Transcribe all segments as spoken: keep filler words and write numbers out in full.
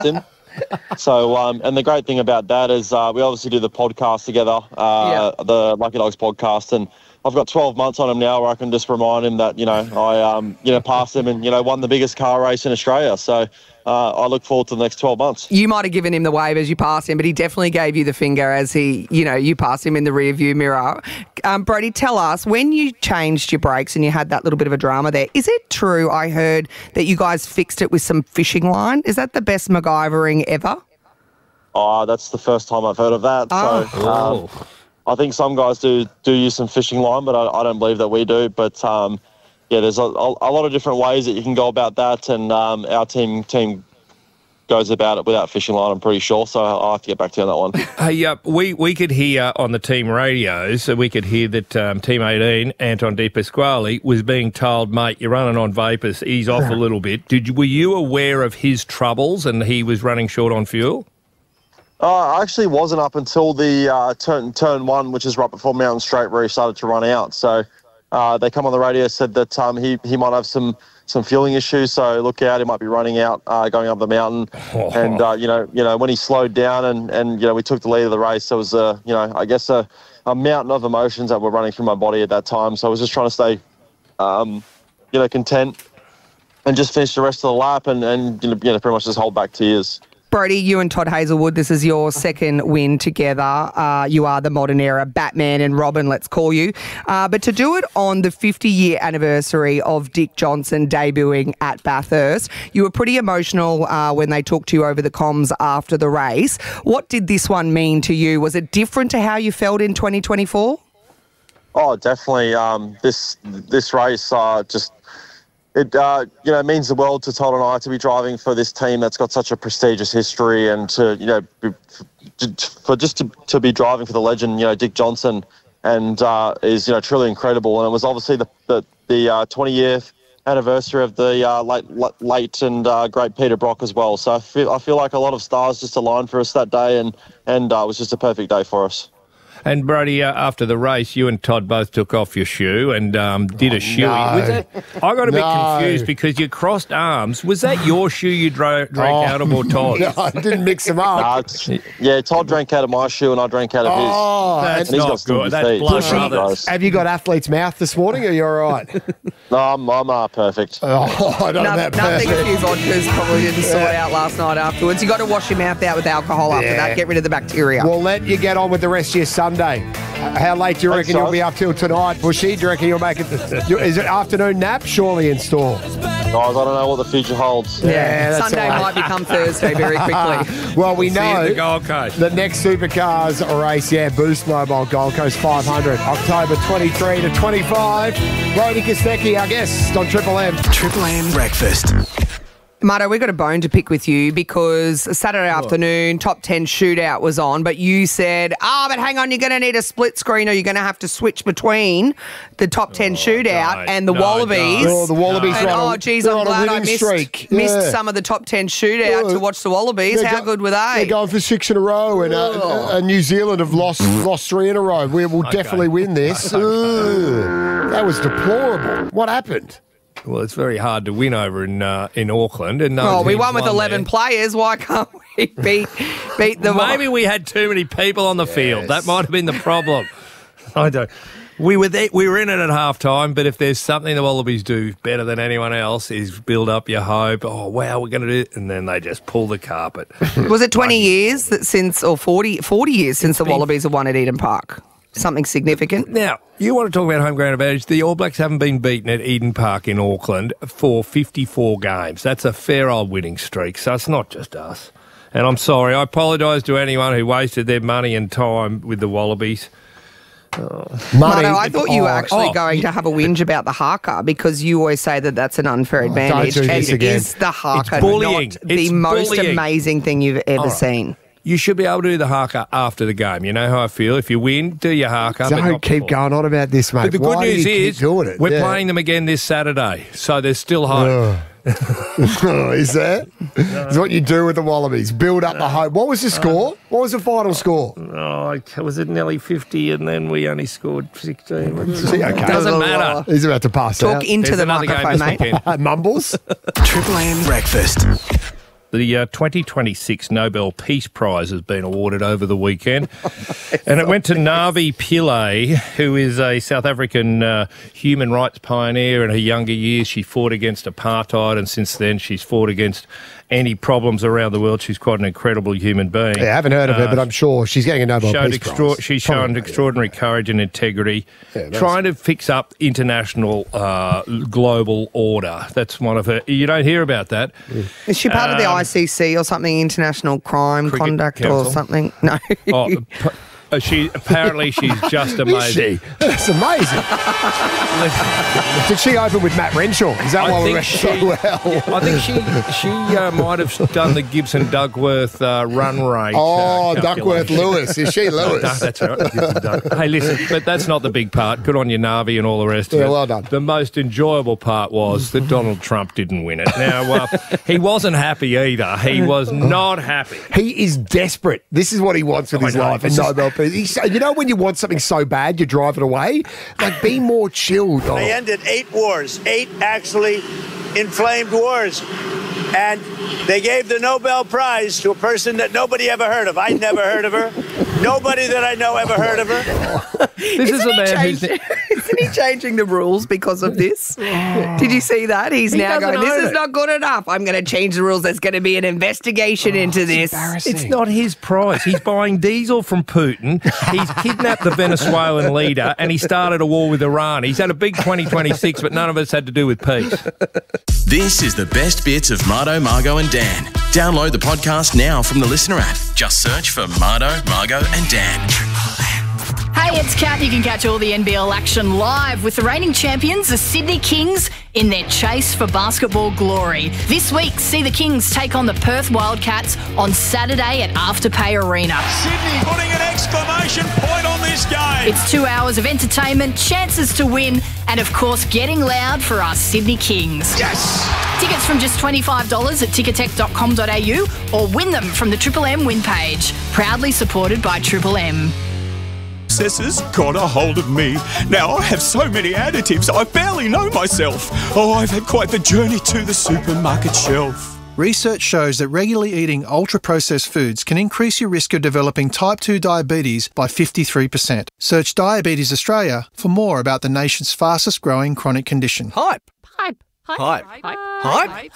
him. So, um, and the great thing about that is uh, we obviously do the podcast together, uh, yeah. the Lucky Dogs podcast, and I've got twelve months on him now where I can just remind him that, you know, I, um, you know, passed him and, you know, won the biggest car race in Australia. So uh, I look forward to the next twelve months. You might have given him the wave as you passed him, but he definitely gave you the finger as he, you know, you passed him in the rear view mirror. Um, Brody, tell us, when you changed your brakes and you had that little bit of a drama there, is it true, I heard, that you guys fixed it with some fishing line? Is that the best MacGyvering ever? Oh, that's the first time I've heard of that. Oh. So um, I think some guys do do use some fishing line, but I, I don't believe that we do. But um, yeah, there's a, a lot of different ways that you can go about that, and um, our team team goes about it without fishing line, I'm pretty sure. So I'll have to get back to you on that one. Hey, uh, we we could hear on the team radios, so we could hear that um, Team eighteen, Anton De Pasquale, was being told, mate, you're running on vapours, ease off a little bit. Did you, were you aware of his troubles and he was running short on fuel? Uh, I actually wasn't up until the uh, turn turn one, which is right before Mountain Straight, where he started to run out. So uh, they come on the radio, said that um, he he might have some some fueling issues. So look out, he might be running out uh, going up the mountain. Oh. And uh, you know, you know, when he slowed down and, and you know we took the lead of the race, there was a you know I guess a, a mountain of emotions that were running through my body at that time. So I was just trying to stay, um, you know, content and just finish the rest of the lap and and you know, you know pretty much just hold back tears. Brody, you and Todd Hazelwood, this is your second win together. Uh, you are the modern era Batman and Robin, let's call you. Uh, but to do it on the fifty-year anniversary of Dick Johnson debuting at Bathurst, you were pretty emotional uh, when they talked to you over the comms after the race. What did this one mean to you? Was it different to how you felt in twenty twenty-four? Oh, definitely. Um, this this race uh, just... It uh, you know means the world to Todd and I to be driving for this team that's got such a prestigious history, and to you know be, for just to, to be driving for the legend, you know Dick Johnson, and uh, is you know truly incredible. And it was obviously the the, the uh, twentieth anniversary of the uh, late late and uh, great Peter Brock as well. So I feel I feel like a lot of stars just aligned for us that day, and and uh, it was just a perfect day for us. And, Brody, uh, after the race, you and Todd both took off your shoe and um, did oh, a shoe. No. Was that, I got a no. bit confused because you crossed arms. Was that your shoe you dro- drank oh, out of or Todd? No, I didn't mix them up. Uh, yeah, Todd drank out of my shoe and I drank out of his. Oh, that's and he's not got good. That's feet. blood brothers. Have you got athlete's mouth this morning, or are you all right? No, I'm, I'm uh, perfect. Oh, I don't no, know that nothing perfect. a few vodkas probably didn't sort Yeah. out last night afterwards. You got to wash your mouth out with alcohol after Yeah. that, get rid of the bacteria. We'll let you get on with the rest of your Sunday. Uh, how late do you Thanks, reckon you'll guys. be up till tonight? Bushy, do you reckon you'll make it? Is it afternoon nap surely in store? Guys, I don't know what the future holds. Yeah, that's Sunday all right. might become Thursday very quickly. Well, we See you at know the Gold Coast. the next Supercars race, yeah, Boost Mobile Gold Coast five hundred, October twenty-three to twenty-five. Brody Kostecki, our guest on Triple M. Triple M Breakfast. Marto, we've got a bone to pick with you because Saturday afternoon, top ten shootout was on, but you said, ah, oh, but hang on, you're going to need a split screen or you're going to have to switch between the top ten Oh, shootout don't. and the No, Wallabies. don't. Oh, the Wallabies And, are on a- oh, geez, they're I'm on a glad I winning missed, streak. missed Yeah. some of the top ten shootout Yeah. to watch the Wallabies. They're How go- good were They're they? going for six in a row, and uh, uh, New Zealand have lost lost three in a row. We will Okay. definitely win this. Ugh. That was deplorable. What happened? Well, it's very hard to win over in uh, in Auckland. And no Oh, we team's won with eleven there. players. Why can't we beat beat the Maybe we had too many people on the field. That might have been the problem. I don't. We were there, we were in it at half time, but if there's something the Wallabies do better than anyone else is build up your hope. Oh, wow, we're going to do it. And then they just pull the carpet. Was it twenty years that since, or forty, forty years since the been- Wallabies have won at Eden Park? Something significant? Now, you want to talk about home ground advantage. The All Blacks haven't been beaten at Eden Park in Auckland for fifty-four games. That's a fair old winning streak, so it's not just us. And I'm sorry, I apologise to anyone who wasted their money and time with the Wallabies. Money. Marto, I thought you were Oh, actually oh. going to have a whinge about the haka because you always say that that's an unfair advantage. do and this again. is the haka It's bullying. not the It's most bullying. amazing thing you've ever All right. seen? You should be able to do the haka after the game. You know how I feel. If you win, do your haka. but Don't not keep before. going on about this, mate. But the good Why do news you keep is doing it? we're Yeah. playing them again this Saturday, so there's still hope. Oh, is that? Is what you do with the Wallabies. Build up the hope. What was the score? What was the final score? Oh, was it nearly fifty and then we only scored sixteen? See, okay. Doesn't matter. He's about to pass Talk out. into There's the another game microphone, this mate. weekend. Mumbles. Triple M Breakfast. The uh, twenty twenty-six Nobel Peace Prize has been awarded over the weekend, and it went to Navi Pillay, who is a South African uh, human rights pioneer. In her younger years, she fought against apartheid, and since then she's fought against any problems around the world. She's quite an incredible human being. Yeah, I haven't heard of her, Uh, but I'm sure she's getting a Nobel showed Peace extra- Prize. She's shown Probably. extraordinary courage and integrity, Yeah, that's- trying to fix up international uh, global order. That's one of her. You don't hear about that. Is she part of the Um, I C C or something, International Crime Cricket Conduct Council? or something? No. Oh, p- uh, she apparently she's just Is amazing. she? That's amazing. Did she open with Matt Renshaw? Is that I why we think went she- so well? I think she she uh, might have done the Gibson Duckworth uh, run rate. Oh, uh, Duckworth calculation. Lewis. Is she No, Lewis? that's right. Gibson Duck. Hey, listen, but that's not the big part. Good on you, Navi, and all the rest of Yeah, it. well done. The most enjoyable part was that Donald Trump didn't win it. Now, uh, he wasn't happy either. He was not happy. He is desperate. This is what he wants with I his know, life. A this is- Nobel Peace. He's, you know when you want something so bad, you drive it away? Like, be more chilled. They Donald. ended eight wars, eight actually inflamed wars. And they gave the Nobel Prize to a person that nobody ever heard of. I'd never heard of her. Nobody that I know ever heard of her. This is a man who's... Isn't he changing the rules because of this? Did you see that? He's He now doesn't going, this own is it. not good enough. I'm going to change the rules. There's going to be an investigation into this. It's not his prize. He's buying diesel from Putin. He's kidnapped the Venezuelan leader and he started a war with Iran. He's had a big twenty twenty-six, but none of it's had to do with peace. This is the best bits of Mardo, Margo and Dan. Download the podcast now from the Listener app. Just search for Mardo, Margo and Dan. Hey, it's Kat. You can catch all the N B L action live with the reigning champions, the Sydney Kings, in their chase for basketball glory. This week, see the Kings take on the Perth Wildcats on Saturday at Afterpay Arena. Sydney putting an exclamation point on this game. It's two hours of entertainment, chances to win, and of course, getting loud for our Sydney Kings. Yes. Tickets from just twenty-five dollars at ticketek dot com dot a u or win them from the Triple M win page. Proudly supported by Triple M. Processors got a hold of me. Now I have so many additives, I barely know myself. Oh, I've had quite the journey to the supermarket shelf. Research shows that regularly eating ultra-processed foods can increase your risk of developing type two diabetes by fifty-three percent. Search Diabetes Australia for more about the nation's fastest-growing chronic condition. Hype. Hype. Hype. Hype. Hype.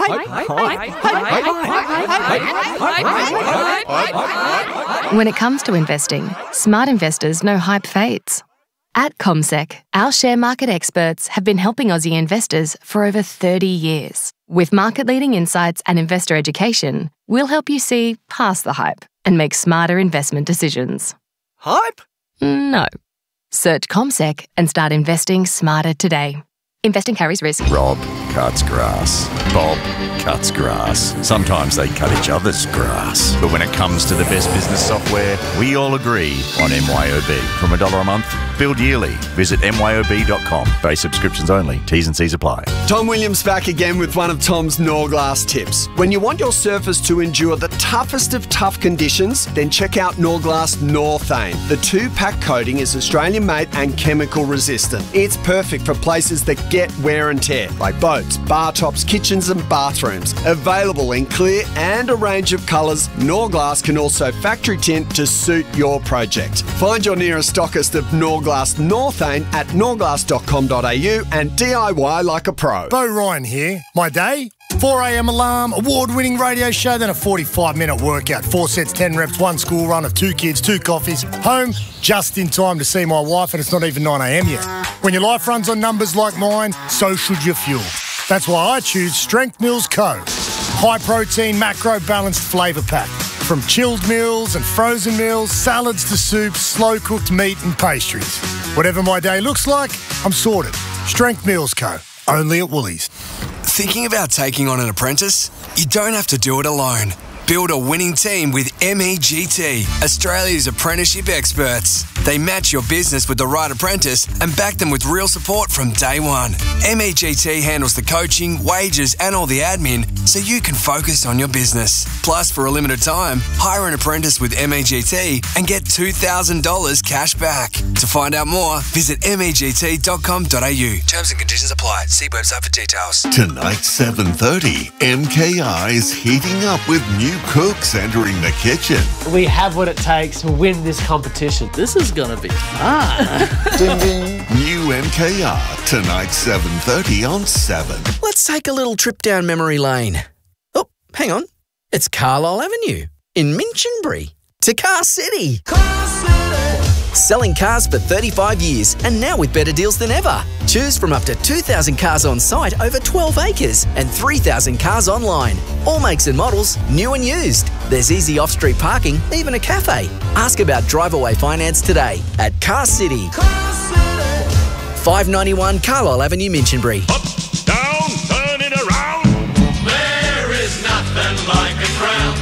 Hype. When it comes to investing, smart investors know hype fades. At CommSec, our share market experts have been helping Aussie investors for over thirty years. With market-leading insights and investor education, we'll help you see past the hype and make smarter investment decisions. Hype? No. Search CommSec and start investing smarter today. Investing carries risk. Rob cuts grass. Bob cuts grass. Sometimes they cut each other's grass. But when it comes to the best business software, we all agree on M Y O B. From a dollar a month, billed yearly. Visit M Y O B dot com. Base subscriptions only. T's and C's apply. Tom Williams back again with one of Tom's Norglass tips. When you want your surface to endure the toughest of tough conditions, then check out Norglass Northane. The two-pack coating is Australian-made and chemical resistant. It's perfect for places that get wear and tear, like boats, bar tops, kitchens and bathrooms. Available in clear and a range of colours, Norglass can also factory tint to suit your project. Find your nearest stockist of Norglass Northane at norglass dot com dot a u and D I Y like a pro. Bo Ryan here. My day? four a.m. alarm, award-winning radio show, then a forty-five minute workout. Four sets, ten reps, one school run of two kids, two coffees. Home just in time to see my wife, and it's not even nine a.m. yet. When your life runs on numbers like mine, so should your fuel. That's why I choose Strength Mills Co. High protein, macro balanced flavour pack. From chilled meals and frozen meals, salads to soups, slow cooked meat and pastries. Whatever my day looks like, I'm sorted. Strength Mills Co. Only at Woolies. Thinking about taking on an apprentice? You don't have to do it alone. Build a winning team with M E G T, Australia's apprenticeship experts. They match your business with the right apprentice and back them with real support from day one. M E G T handles the coaching, wages and all the admin so you can focus on your business. Plus, for a limited time, hire an apprentice with M E G T and get two thousand dollars cash back. To find out more, visit m e g t dot com dot a u. Terms and conditions apply. See website for details. Tonight, seven thirty, M K I is heating up with new cooks entering the kitchen. We have what it takes to win this competition. This is going to be fun. Ding ding. New M K R, tonight, seven thirty on seven. Let's take a little trip down memory lane. Oh, hang on. It's Carlisle Avenue in Minchinbury to Car City. Car City. Selling cars for thirty-five years and now with better deals than ever. Choose from up to two thousand cars on site over twelve acres and three thousand cars online. All makes and models, new and used. There's easy off-street parking, even a cafe. Ask about drive-away finance today at Car City. Car City. five ninety-one Carlisle Avenue, Minchinbury. Up, down, turn it around. There is nothing like a crown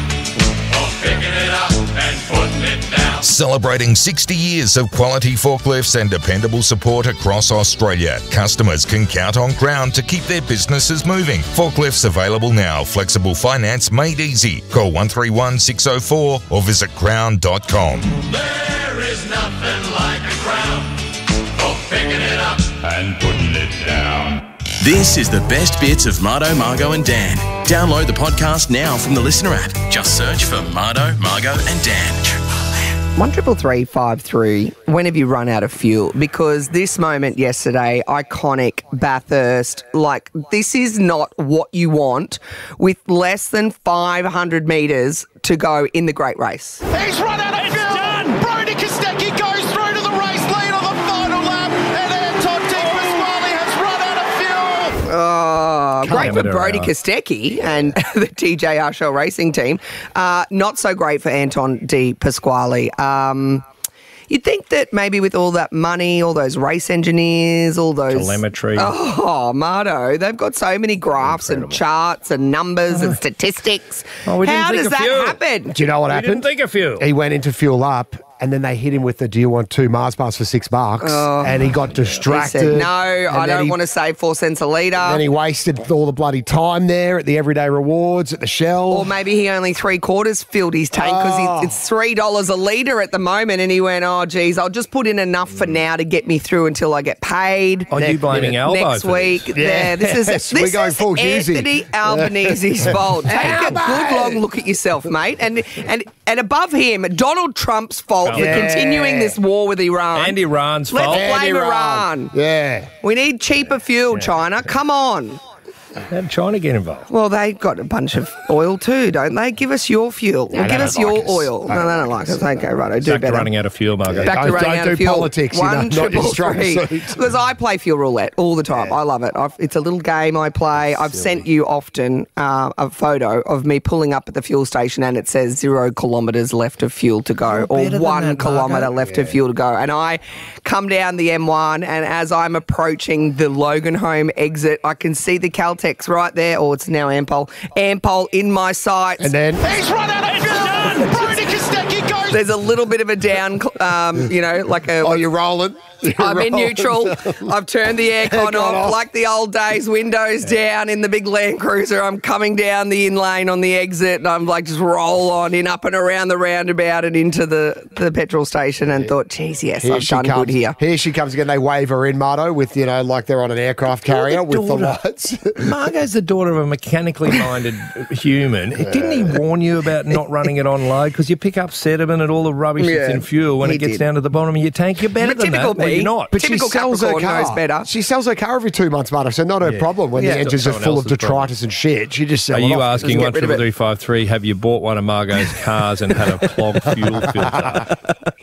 for picking it up and putting it down. Celebrating sixty years of quality forklifts and dependable support across Australia, customers can count on Crown to keep their businesses moving. Forklifts available now. Flexible finance made easy. Call one three one, six oh four or visit crown dot com. There is nothing like a crown for picking it up and putting it down. This is the best bits of Mardo, Margo and Dan. Download the podcast now from the Listener app. Just search for Mardo, Margo and Dan. One triple three five three. When have you run out of fuel? Because this moment yesterday, iconic Bathurst. Like, this is not what you want with less than five hundred metres to go in the Great Race. He's run out of fuel. Done. Brody Kostecki goes through to the race lead on the final lap, and Anton Di Pasquale has run out of fuel. Oh, great for Brody around. Kostecki and the T J R Shell Racing team. Uh, not so great for Anton Di Pasquale. Um, you'd think that maybe with all that money, all those race engineers, all those... Telemetry. Oh, Mardo, they've got so many graphs and charts and numbers and statistics. Oh, we didn't How think does of that fuel. happen? Do you know what We happened? didn't think of fuel. He went into fuel up, and then they hit him with the "Do you want two Mars bars for six bucks?" Oh. and he got distracted. He said, no, and I then don't he- want to save four cents a litre. Then he wasted all the bloody time there at the Everyday Rewards at the Shell. Or maybe he only three quarters filled his tank because Oh. it's three dollars a litre at the moment, and he went, "Oh, geez, I'll just put in enough for now to get me through until I get paid." Oh, you blaming Albo next for week? this? Yeah, this is Yes, this we're going is full Husey. Anthony Albanese's fault. Take a Albo! good long look at yourself, mate, and and and above him, Donald Trump's fault for Yeah. continuing this war with Iran. And Iran's Let's fault. blame And Iran. Yeah. We need cheaper fuel, China. Come on. How did China get involved? Well, they've got a bunch of oil too, don't they? Give us your fuel. No, Or they give don't us like your us. oil. They No, don't they don't like us. Okay, right. I do Back to better. running out of fuel, Margo. Back to Don't- running don't out do of fuel. politics, you know, One not your triple strong three. suit. Because I play fuel roulette all the time. I love it. I've, it's a little game I play. I've sent you often uh, a photo of me pulling up at the fuel station and it says zero kilometres left of fuel to go, or better than one that, kilometre Margo. left of fuel to go. And I come down the M one, and as I'm approaching the Logan Home exit, I can see the Caltex right there, or it's now Ampol. Ampol in my sights. And then He's run out of fuel. Brody Kostecki goes. There's a little bit of a down, um, you know, like a. Oh, you're rolling. You're I'm in rolling. neutral. I've turned the aircon Aircon off, off. like the old days, windows down in the big Land Cruiser. I'm coming down the in lane on the exit, and I'm like, just roll on in, up and around the roundabout and into the, the petrol station, and thought, geez, yes, Here I've she done comes. good here. Here she comes again. They wave her in, Mardo, with, you know, like they're on an aircraft carrier with the daughter. lights. Margo's the daughter of a mechanically minded human. Didn't he warn you about not running it on load? Because you pick up sediment and all the rubbish that's Yeah, in fuel when he it gets did. down to the bottom of your tank. You're better But than typical that. Well, me. you're not. But she Typical sells her Capricorn knows car. better. She sells her car every two months, Mardo, so not her Yeah. problem when Yeah. the engine's just Someone full of else's problem. detritus and shit. She just Are sells it you off. asking get one rid of triple it. three five three? Have you bought one of Margo's cars and had a clogged fuel filter?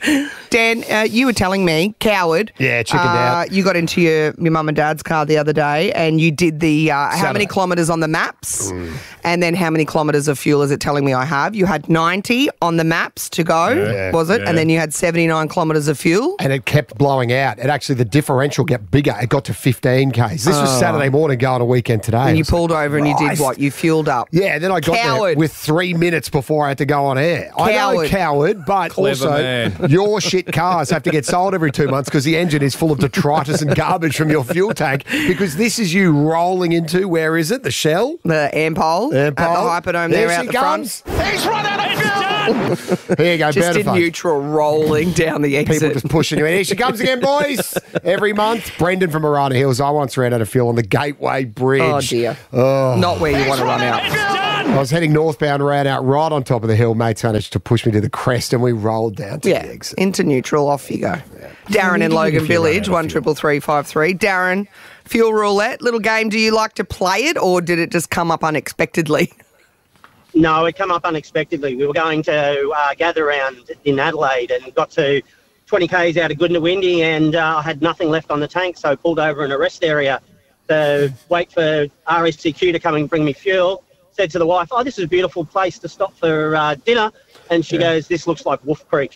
Dan, uh, you were telling me, coward. Yeah, chickened uh, out. You got into your, your mum and dad's car the other day and you did the, uh, how Saturday. many kilometres on the maps? Mm. And then how many kilometres of fuel is it telling me I have? You had ninety on the maps to go, Yeah. was it? Yeah. And then you had seventy-nine kilometres of fuel? And it kept blowing out. It actually, the differential got bigger. It got to fifteen kays. This was Oh. Saturday morning going a weekend today. And I you was like, pulled over and you did Christ. what? You fueled up. Yeah, then I got Coward. there with three minutes before I had to go on air. I know, Coward. coward, but Clever also man. your shit cars have to get sold every two months because the engine is full of detritus and garbage from your fuel tank because this is you rolling into, where is it, the Shell? The Ampol. Ampol. At the Hyperdome there, There out she the comes. front. He's run out of fuel! Here you go, Just better in fun. neutral, rolling down the exit. People just pushing you in. Here she comes again, boys. Every month. Brendan from Marana Hills. I once ran out of fuel on the Gateway Bridge. Oh, dear. Oh. Not where you want to run out. I was heading northbound, ran out right on top of the hill. Mates managed to push me to the crest and we rolled down to Yeah, the exit. into neutral, off you go. Darren in Logan Village, one triple three five three. Darren, fuel roulette, little game. Do you like to play it, or did it just come up unexpectedly? No, it came up unexpectedly. We were going to uh, gather round in Adelaide and got to twenty kays out of Goondiwindi and uh, I had nothing left on the tank, so I pulled over in a rest area to wait for R S C Q to come and bring me fuel. Said to the wife, oh, this is a beautiful place to stop for uh, dinner. And she goes, this looks like Wolf Creek.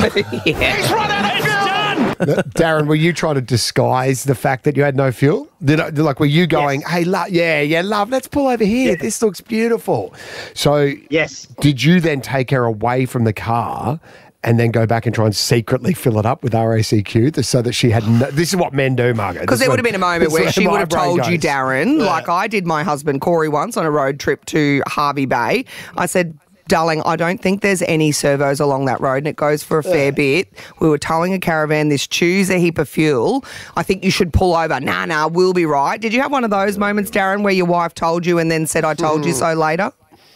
Darren, were you trying to disguise the fact that you had no fuel? Did I, like, were you going, hey, love, yeah, yeah, love, let's pull over here. Yeah. This looks beautiful. So, yes. Did you then take her away from the car and then go back and try and secretly fill it up with R A C Q so that she had no, this is what men do, Margaret. Because there would have been a moment where she would have told you, Darren, Yeah. like I did my husband Corey once on a road trip to Harvey Bay. I said, darling, I don't think there's any servos along that road and it goes for a fair bit. We were towing a caravan. This chews a heap of fuel. I think you should pull over. Nah, nah, we'll be right. Did you have one of those moments, Darren, where your wife told you and then said, I told you so later?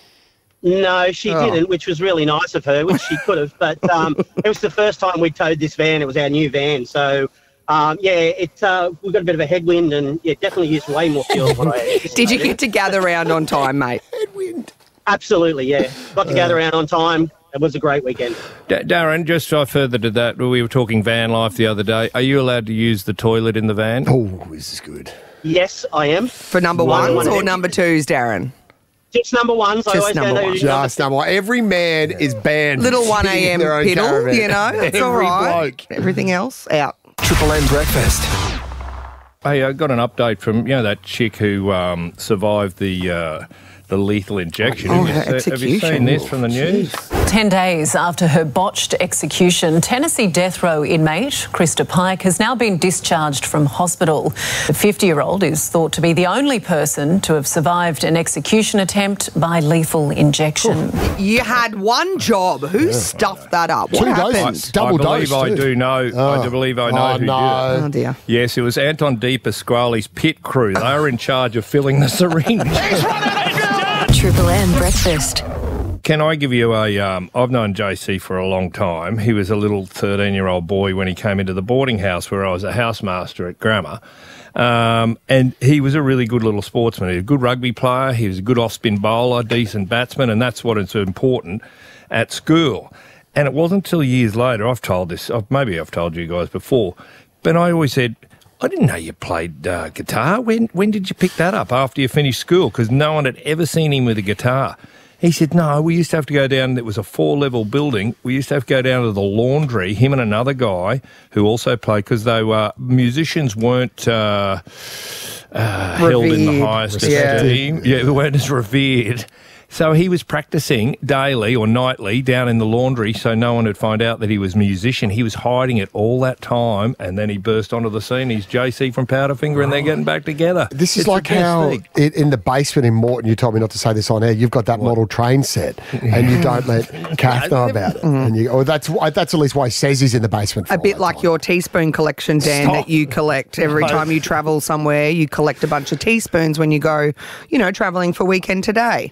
No, she Oh. didn't, which was really nice of her, which she could have. But um, it was the first time we towed this van. It was our new van. So, um, yeah, it uh, we got a bit of a headwind and yeah, definitely used way more fuel than what I anticipated. Did you get to gather round on time, mate? Absolutely, yeah. Got to gather around on time. It was a great weekend. D- Darren, just so further to that, we were talking van life the other day. Are you allowed to use the toilet in the van? Oh, this is good. Yes, I am. For number One- ones one- or number twos, Darren? Just number ones. I Just always number go to ones. number Just number one. Every man is banned. Little from one sitting in a.m. their own piddle, caravan. you know, it's all Every right. bloke. Everything else, out. Triple M breakfast. Hey, I got an update from, you know, that chick who um, survived the uh, the lethal injection. Oh, have, her you se- have you execution. seen this from the news? Ten days after her botched execution, Tennessee death row inmate Krista Pike has now been discharged from hospital. The fifty-year-old is thought to be the only person to have survived an execution attempt by lethal injection. You had one job. Who stuffed that up? What I, happened? I believe I do know. I do believe I know Oh, who no. did it. Oh, dear. Yes, it was Anton Di Pasquale's pit crew. They were in charge of filling the syringe. Triple M breakfast. Can I give you a... Um, I've known J C for a long time. He was a little thirteen-year-old boy when he came into the boarding house where I was a housemaster at Grammar. Um, and he was a really good little sportsman. He was a good rugby player. He was a good off-spin bowler, decent batsman, and that's what is important at school. And it wasn't until years later, I've told this, I've- maybe I've told you guys before, but I always said, I didn't know you played uh, guitar. When when did you pick that up after you finished school? Because no one had ever seen him with a guitar. He said, no, we used to have to go down, it was a four-level building, we used to have to go down to the laundry, him and another guy who also played, because they were, musicians weren't uh, uh, held in the Revered. highest Yeah. esteem. Yeah, they weren't as revered. So he was practicing daily or nightly down in the laundry so no one would find out that he was a musician. He was hiding it all that time, and then he burst onto the scene. He's J C from Powderfinger, and they're getting back together. This is It's the like best how thing. in, in the basement in Morton, you told me not to say this on air, you've got that model train set and you don't let Kath know about it. And you, or that's why- that's at least why he says he's in the basement. For A bit like your teaspoon collection, Dan, Stop. that you collect every Right. time you travel somewhere. You collect a bunch of teaspoons when you go, you know, travelling for weekend today. Nearly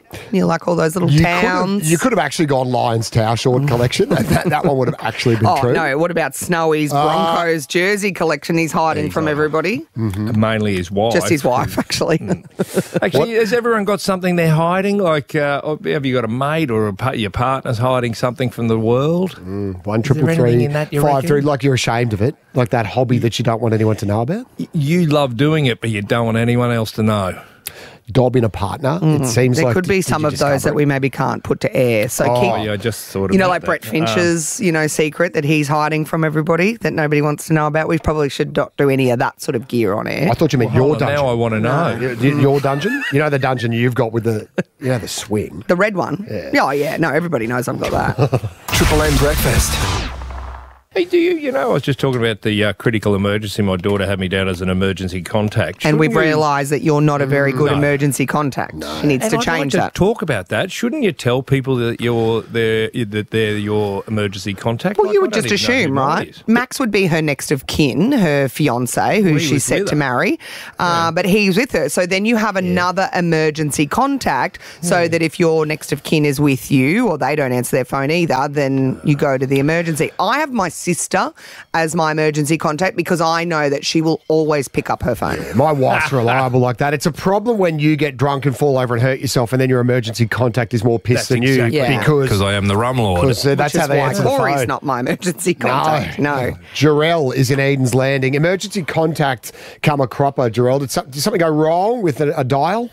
like all those little You towns. could've- You could have actually gone Lions Tower Short collection. that, that, that one would have actually been Oh, true. no. What about Snowy's Uh, Broncos jersey collection he's hiding from everybody? Mainly his wife. Just his wife, actually. Actually, has everyone got something they're hiding? Like, uh, or have you got a mate or a, pa- your partner's hiding something from the world? One Is triple there anything three, in that, you five reckon? three. Like you're ashamed of it, like that hobby that you don't want anyone to know about. You love doing it, but you don't want anyone else to know. Dobbing a partner. Mm. It seems there like could be did some you of discover those that it? we maybe can't put to air. So Oh, keep, yeah, I just thought you know, about like that. Brett Finch's, you know, secret that he's hiding from everybody that nobody wants to know about. We probably should not do any of that sort of gear on air. I thought you meant Well, your hold on, dungeon. now I wanna know. Y- y- Your dungeon? You know the dungeon you've got with the, you know, the swing. The red one? Yeah. Oh, yeah. No, everybody knows I've got that. Triple M breakfast. Hey, do you, you know, I was just talking about the uh, critical emergency. My daughter had me down as an emergency contact. and we've Shouldn't you- realised that you're not a very good No. emergency contact. She needs And to I'd change like that. to talk about that. Shouldn't you tell people that you're their that they're your emergency contact? Well, Like, you I would don't just even know assume, who mine right? is. Max would be her next of kin, her fiance, who Well, he she's was set with to her. marry. Uh, But he's with her. So then you have another emergency contact so that if your next of kin is with you or they don't answer their phone either, then you go to the emergency. I have my sister as my emergency contact because I know that she will always pick up her phone. My wife's reliable like that. It's a problem when you get drunk and fall over and hurt yourself, and then your emergency contact is more pissed That's than exactly you right. because Because I am the rum lord. because, uh, that's Which how is they why answer the Corey's phone. not my emergency contact. No. Jarell is in Eden's Landing. Emergency contact come a cropper. Jarell, did, some, did something go wrong with a, a dial?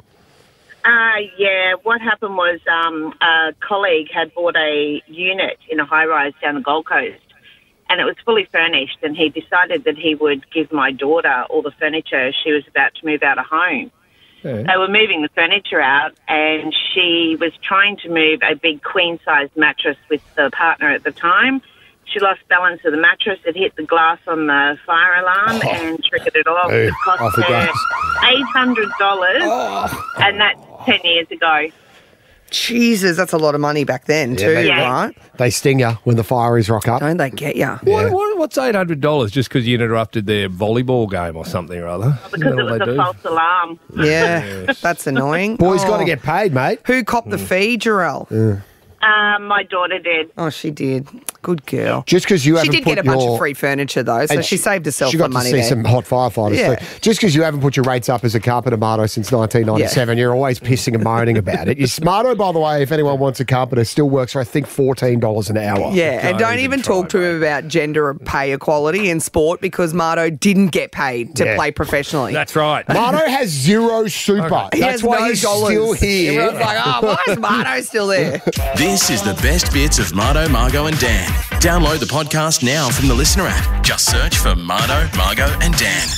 Uh, yeah, what happened was um, a colleague had bought a unit in a high-rise down the Gold Coast, and it was fully furnished, and he decided that he would give my daughter all the furniture. She was about to move out of home. They were moving the furniture out, and she was trying to move a big queen-size mattress with the partner at the time. She lost balance of the mattress. It hit the glass on the fire alarm Oh. and triggered it off. Hey, It cost off it her goes. eight hundred dollars, Oh. and that's ten years ago. Jesus, that's a lot of money back then too, they, right? They sting you when the fireys rock up. Don't they get you? What, what, what's eight hundred dollars just because you interrupted their volleyball game or something or other? Because Isn't it that was what a they do? false alarm. Yeah, that's annoying. Boy's Oh. got to get paid, mate. Who copped the fee, Jarell? Um, my daughter did. Oh, she did. Good girl. Just because you She haven't did put get a bunch your- of free furniture though, so And she, saved herself She some got to money see there. some hot firefighters Yeah. too. Just because you haven't put your rates up as a carpenter, Marto, since nineteen ninety-seven, you're always pissing and moaning about it. You Marto, by the way, if anyone wants a carpenter, still works for I think fourteen dollars an hour. Yeah, and don't even talk to him about gender pay equality in sport because Marto didn't get paid to Yeah. play professionally. That's right. Marto has zero super. He That's has why no he's dollars. still here. Everyone's like, oh, why is Marto still there? This is the best bits of Mardo, Margo and Dan. Download the podcast now from the Listener app. Just search for Mardo, Margo and Dan.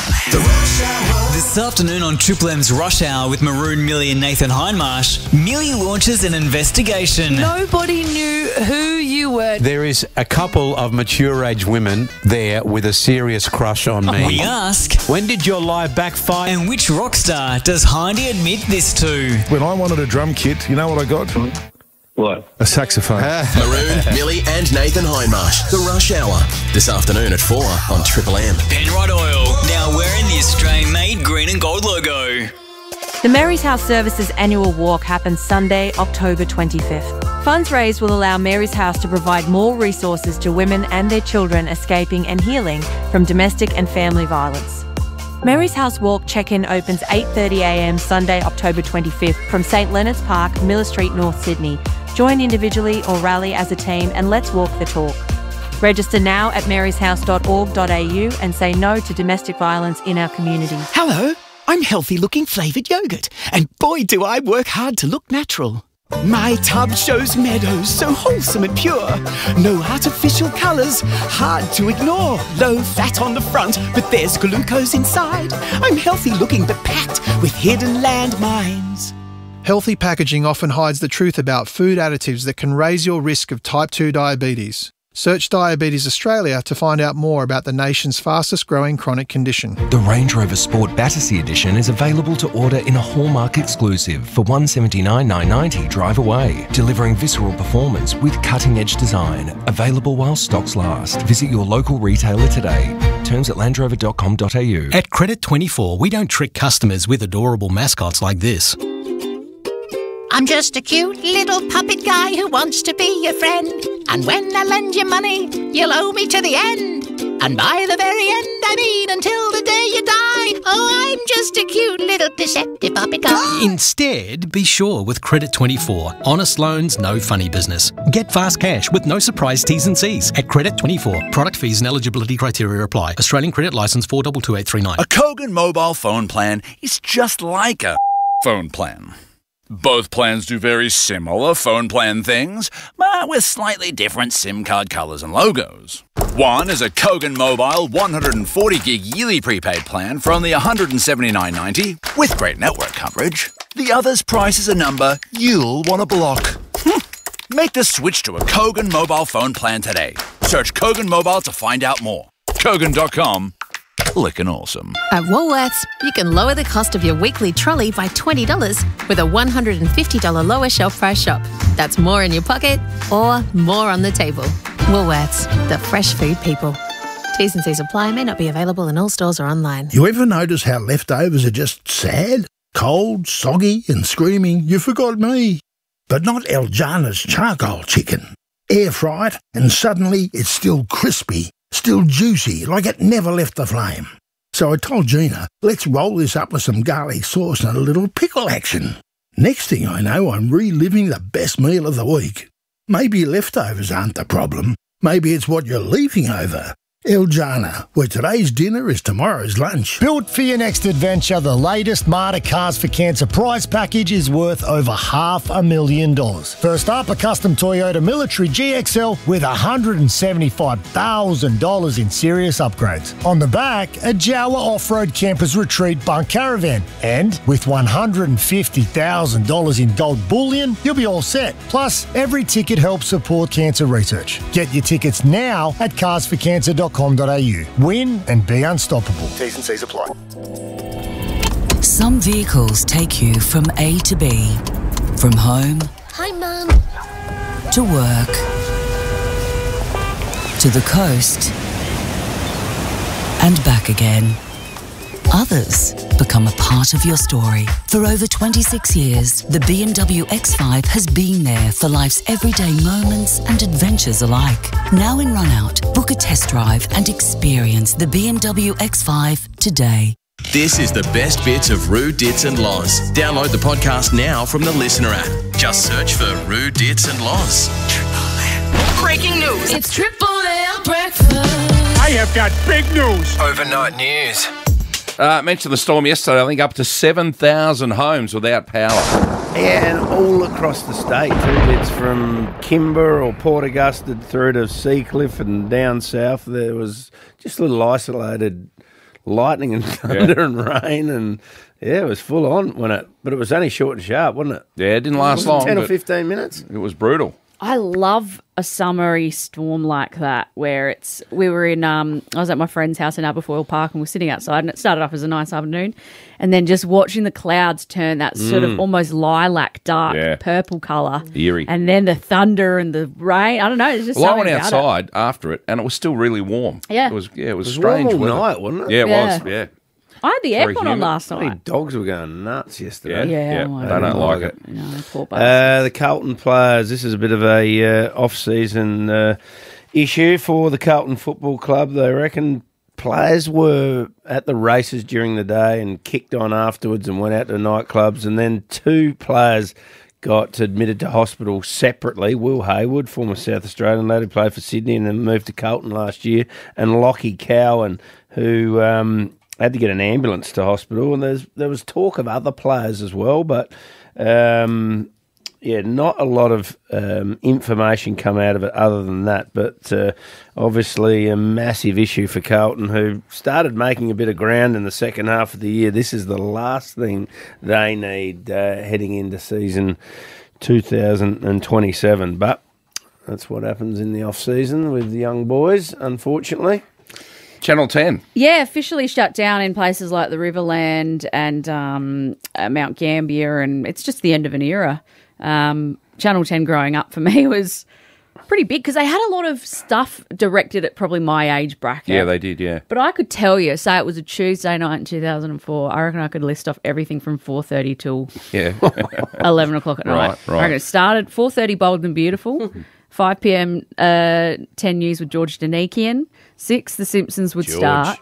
This afternoon on Triple M's Rush Hour with Maroon, Millie and Nathan Hindmarsh, Millie launches an investigation. Nobody knew who you were. There is a couple of mature age women there with a serious crush on me. We ask, when did your lie backfire? And which rock star does Hindy admit this to? When I wanted a drum kit, you know what I got? What? A saxophone. Maroon, Millie and Nathan Hindmarsh. The Rush Hour. This afternoon at four on Triple M. Penrod Oil, now wearing the Australian-made green and gold logo. The Mary's House Services annual walk happens Sunday, October twenty-fifth. Funds raised will allow Mary's House to provide more resources to women and their children escaping and healing from domestic and family violence. Mary's House Walk check-in opens eight thirty a m Sunday, October twenty-fifth from St Leonard's Park, Miller Street, North Sydney. Join individually or rally as a team and let's walk the talk. Register now at marys house dot org dot a u and say no to domestic violence in our community. Hello, I'm healthy looking flavoured yogurt, and boy do I work hard to look natural. My tub shows meadows so wholesome and pure. No artificial colours, hard to ignore. Low fat on the front, but there's glucose inside. I'm healthy looking but packed with hidden landmines. Healthy packaging often hides the truth about food additives that can raise your risk of type two diabetes. Search Diabetes Australia to find out more about the nation's fastest growing chronic condition. The Range Rover Sport Battersea Edition is available to order in a Hallmark exclusive for one hundred seventy-nine thousand nine hundred ninety drive away, delivering visceral performance with cutting-edge design. Available while stocks last. Visit your local retailer today. Terms at land rover dot com dot a u. At Credit twenty-four, we don't trick customers with adorable mascots like this. I'm just a cute little puppet guy who wants to be your friend. And when I lend you money, you'll owe me to the end. And by the very end, I mean until the day you die. Oh, I'm just a cute little deceptive puppet guy. Instead, be sure with Credit twenty-four. Honest loans, no funny business. Get fast cash with no surprise T's and C's at Credit twenty-four. Product fees and eligibility criteria apply. Australian Credit Licence four two two eight three nine. A Kogan mobile phone plan is just like a phone plan. Both plans do very similar phone plan things, but with slightly different SIM card colours and logos. One is a Kogan Mobile one hundred forty gig yearly prepaid plan for only one hundred seventy-nine ninety with great network coverage. The other's price is a number you'll want to block. Make the switch to a Kogan mobile phone plan today. Search Kogan Mobile to find out more. Kogan dot com. Lickin' awesome. At Woolworths, you can lower the cost of your weekly trolley by twenty dollars with a one hundred fifty dollars lower shelf price shop. That's more in your pocket or more on the table. Woolworths, the fresh food people. T's and C's apply, may not be available in all stores or online. You ever notice how leftovers are just sad, cold, soggy and screaming, "You forgot me"? But not El Jana's charcoal chicken. Air fry it and suddenly it's still crispy, still juicy, like it never left the flame. So I told Gina, let's roll this up with some garlic sauce and a little pickle action. Next thing I know, I'm reliving the best meal of the week. Maybe leftovers aren't the problem. Maybe it's what you're leaving over. El Jana, where today's dinner is tomorrow's lunch. Built for your next adventure, the latest Marta Cars for Cancer prize package is worth over half a million dollars. First up, a custom Toyota Military G X L with one hundred seventy-five thousand dollars in serious upgrades. On the back, a Jawa Off-Road Campers Retreat Bunk Caravan. And with one hundred fifty thousand dollars in gold bullion, you'll be all set. Plus, every ticket helps support cancer research. Get your tickets now at cars for cancer dot com dot a u. Win and be unstoppable. T's and C's apply. Some vehicles take you from A to B, from home Hi, Mum. to work, to the coast, and back again. Others become a part of your story. For over twenty-six years, the B M W X five has been there for life's everyday moments and adventures alike. Now in Runout, book a test drive and experience the B M W X five today. This is the best bits of Roo, Dits and Loz. Download the podcast now from the Listener app. Just search for Roo, Dits and Loz. Breaking news. It's Triple M breakfast. I have got big news. Overnight news. Uh, mentioned the storm yesterday. I think up to seven thousand homes without power. Yeah, and all across the state too. It's from Kimber or Port Augusta through to Seacliff and down south. There was just little isolated lightning and thunder yeah. and rain, and yeah, it was full on when it. But it was only short and sharp, wasn't it? Yeah, it didn't last was long. It ten or fifteen minutes. It was brutal. I love a summery storm like that where it's, we were in, um, I was at my friend's house in Aberfoyle Park and we're sitting outside and it started off as a nice afternoon and then just watching the clouds turn that sort Mm. of almost lilac, dark, Yeah. purple colour. Eerie. And then the thunder and the rain, I don't know, it's just Well, I something went about outside after it and it was still really warm. Yeah. It was, yeah, it was, It was strange warm all weather. night, wasn't it? Yeah, it Yeah. was, yeah. I had the Very aircon on humid. last Bloody night. dogs were going nuts yesterday. Yeah, Yeah, well, they don't like it. No, poor Uh, the Carlton players, this is a bit of a uh, off-season uh, issue for the Carlton Football Club. They reckon players were at the races during the day and kicked on afterwards and went out to nightclubs, and then two players got admitted to hospital separately. Will Hayward, former South Australian lad who played for Sydney and then moved to Carlton last year, and Lockie Cowan, who um, had to get an ambulance to hospital. And there's there was talk of other players as well, but um, yeah, not a lot of um, information come out of it other than that. But uh, obviously a massive issue for Carlton, who started making a bit of ground in the second half of the year. This is the last thing they need uh, heading into season two thousand twenty-seven. But that's what happens in the off-season with the young boys, unfortunately. Channel ten. Yeah, officially shut down in places like the Riverland and um, uh, Mount Gambier, and it's just the end of an era. Um, Channel ten growing up for me was pretty big because they had a lot of stuff directed at probably my age bracket. Yeah, they did, yeah. But I could tell you, say it was a Tuesday night in two thousand four, I reckon I could list off everything from four thirty till Yeah. eleven o'clock at Right, night. right. I reckon it started four thirty, Bold and Beautiful, five p.m. Uh, ten News with George Danikian, six The Simpsons would George. start,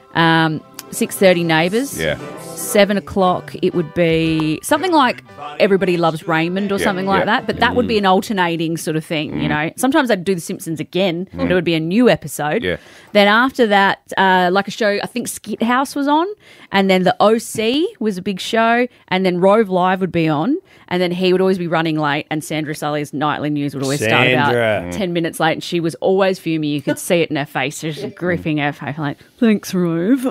um, six thirty Neighbours, Yeah. seven o'clock it would be something like Everybody Loves Raymond or Yeah, something like yeah. that, but that would be an alternating sort of thing, you Mm. know. Sometimes they'd do The Simpsons again, Mm. and it would be a new episode. Yeah. Then after that, uh, like a show, I think Skit House was on, and then The O C was a big show, and then Rove Live would be on, and then he would always be running late, and Sandra Sully's nightly news would always start Sandra. about ten minutes late, and she was always fuming. You could see it in her face, just gripping her face, like, thanks, Rove.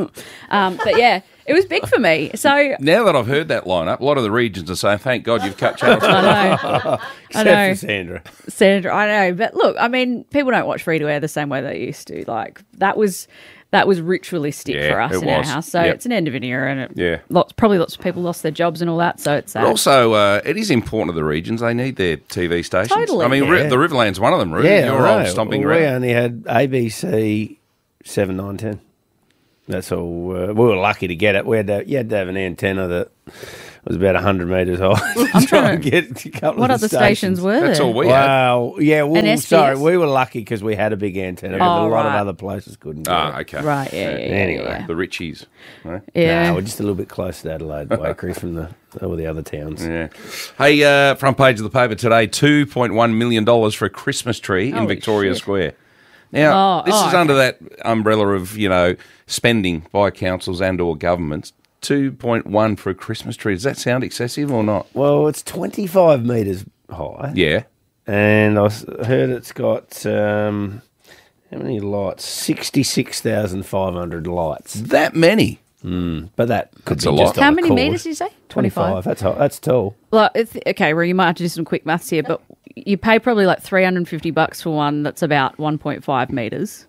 um, but yeah, it was big for me. So Now that I've heard that lineup, a lot of the regions are saying, thank God you've cut Channel I know. I Except know. for Sandra. Sandra, I know, but look, I mean, people don't watch free to air the same way they used to. Like that was that was ritualistic Yeah, for us it in our was. house. So Yep. it's an end of an era, and it, Yeah. lots probably lots of people lost their jobs and all that. So it's But sad. also, uh, it is important to the regions. They need their T V stations. Totally. I mean, Ri- Yeah. the Riverland's one of them, Ruth. Yeah, Your I old know. stomping Well, we ground. only had A B C seven, nine, ten. That's all. Uh, we were lucky to get it. We had to, you had to have an antenna that was about one hundred metres high. I'm to try trying and to- get a couple what of the other stations were That's there? all we had. Wow. Yeah, well, An S B S? sorry, we were lucky because we had a big antenna, but Oh, a lot right. of other places couldn't get Ah, it. okay. Right, yeah, yeah, yeah, Anyway. yeah. The Richies. Right? Yeah. Nah, we're just a little bit close to Adelaide, Wakery from the all the other towns. Yeah. Hey, uh, front page of the paper today, two point one million dollars for a Christmas tree in Holy Victoria shit. Square. Now, Oh, this oh, is okay. under that umbrella of, you know, spending by councils and or governments. two point one for a Christmas tree. Does that sound excessive or not? Well, it's twenty-five metres high. Yeah. And I s- heard it's got, um, how many lights? sixty-six thousand five hundred lights. That many? Mm, but that could That's be a just lot. on How a many cord. metres did you say? twenty-five. That's, ho- that's tall. Well, it's, okay, well, you might have to do some quick maths here, but you pay probably like three hundred fifty bucks for one that's about one point five metres.